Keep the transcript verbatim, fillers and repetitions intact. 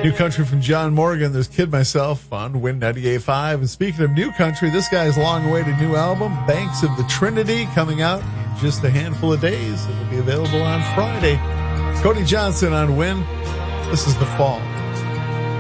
New country from John Morgan. There's Kid Myself on Win ninety-eight point five. And speaking of new country, this guy's long-awaited new album, Banks of the Trinity, coming out in just a handful of days. It will be available on Friday. Cody Johnson on Win. This is The Fall.